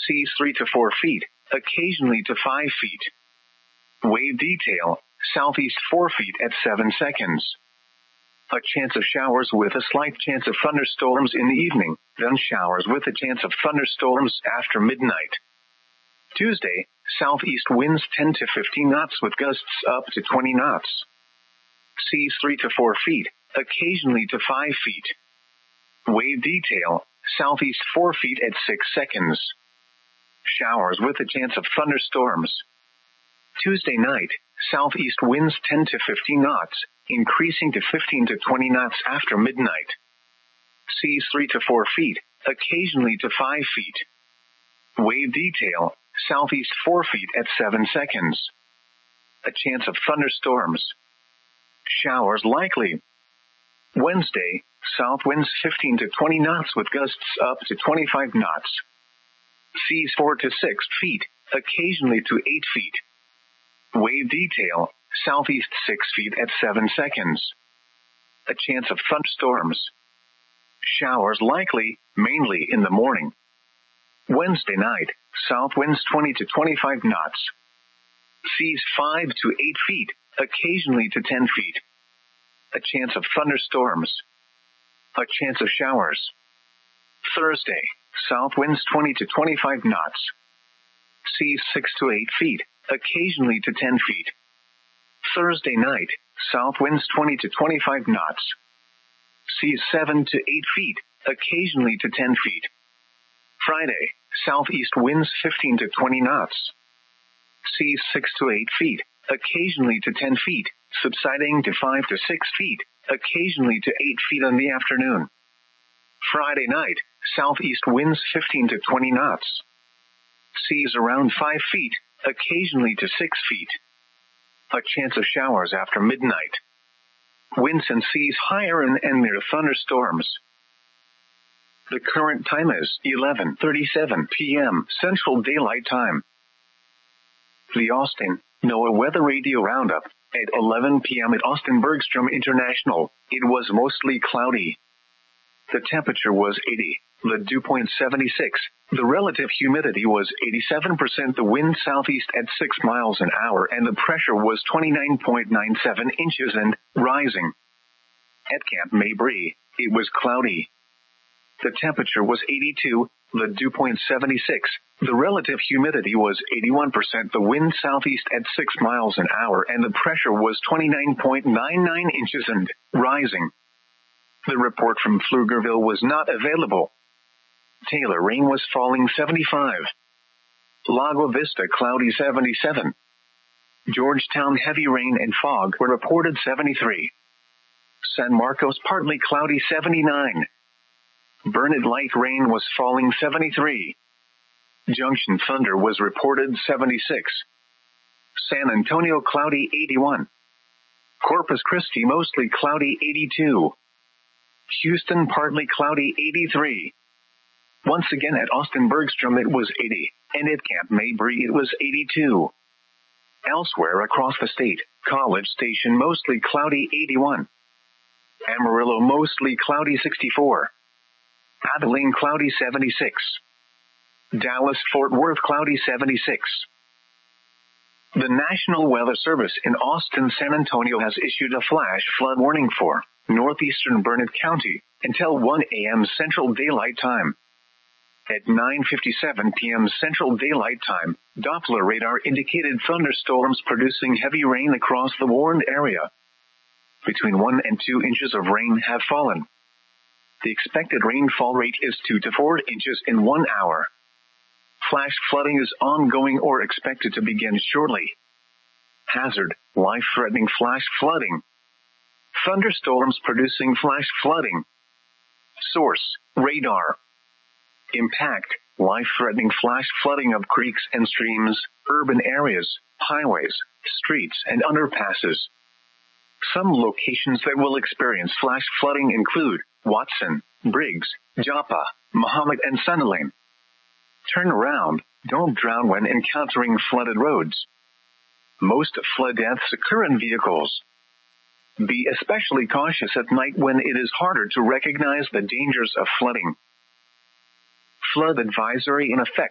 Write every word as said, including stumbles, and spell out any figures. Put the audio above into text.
Seas three to four feet, occasionally to five feet. Wave detail, southeast four feet at seven seconds. A chance of showers with a slight chance of thunderstorms in the evening, then showers with a chance of thunderstorms after midnight. Tuesday, southeast winds ten to fifteen knots with gusts up to twenty knots. Seas three to four feet, occasionally to five feet. Wave detail, southeast four feet at six seconds. Showers with a chance of thunderstorms. Tuesday night, southeast winds ten to fifteen knots, increasing to fifteen to twenty knots after midnight. Seas three to four feet, occasionally to five feet. Wave detail, southeast four feet at seven seconds. A chance of thunderstorms. Showers likely. Wednesday, south winds fifteen to twenty knots with gusts up to twenty-five knots. Seas four to six feet, occasionally to eight feet. Wave detail, southeast six feet at seven seconds. A chance of thunderstorms. Showers likely, mainly in the morning. Wednesday night, south winds twenty to twenty-five knots. Seas five to eight feet, occasionally to ten feet. A chance of thunderstorms. A chance of showers. Thursday, south winds twenty to twenty-five knots. Seas six to eight feet, occasionally to ten feet. Thursday night, south winds twenty to twenty-five knots. Seas seven to eight feet, occasionally to ten feet. Friday, southeast winds fifteen to twenty knots. Seas six to eight feet, occasionally to ten feet, subsiding to five to six feet, occasionally to eight feet in the afternoon. Friday night, southeast winds fifteen to twenty knots. Seas around five feet, occasionally to six feet. A chance of showers after midnight. Winds and seas higher and, and near thunderstorms. The current time is eleven thirty-seven p.m. Central Daylight Time. The Austin, NOAA Weather Radio Roundup. At eleven p.m. at Austin Bergstrom International, it was mostly cloudy. The temperature was eighty, the dew point seventy-six, the relative humidity was eighty-seven percent, the wind southeast at six miles an hour, and the pressure was twenty-nine point nine seven inches and rising. At Camp Mabry, it was cloudy. The temperature was eighty-two, the dew point seventy-six, the relative humidity was eighty-one percent, the wind southeast at six miles an hour, and the pressure was twenty-nine point nine nine inches and rising. The report from Pflugerville was not available. Taylor rain was falling seventy-five. Lago Vista cloudy seventy-seven. Georgetown heavy rain and fog were reported seventy-three. San Marcos partly cloudy seventy-nine. Burnett light rain was falling seventy-three. Junction thunder was reported seventy-six. San Antonio cloudy eighty-one. Corpus Christi mostly cloudy eighty-two. Houston partly cloudy eighty-three. Once again at Austin Bergstrom it was eighty, and at Camp Mabry it was eighty-two. Elsewhere across the state, College Station mostly cloudy eighty-one. Amarillo mostly cloudy sixty-four. Abilene cloudy seventy-six. Dallas Fort Worth cloudy seventy-six. The National Weather Service in Austin San Antonio has issued a flash flood warning for northeastern Burnett County until one a.m. Central Daylight Time. At nine fifty-seven p.m. Central Daylight Time, Doppler radar indicated thunderstorms producing heavy rain across the warned area. Between one and two inches of rain have fallen. The expected rainfall rate is two to four inches in one hour. Flash flooding is ongoing or expected to begin shortly. Hazard, life-threatening flash flooding. Thunderstorms producing flash flooding. Source, radar. Impact, life-threatening flash flooding of creeks and streams, urban areas, highways, streets, and underpasses. Some locations that will experience flash flooding include Watson, Briggs, Joppa, Mahomet, and Sunderland. Turn around, don't drown when encountering flooded roads. Most flood deaths occur in vehicles. Be especially cautious at night when it is harder to recognize the dangers of flooding. Flood advisory in effect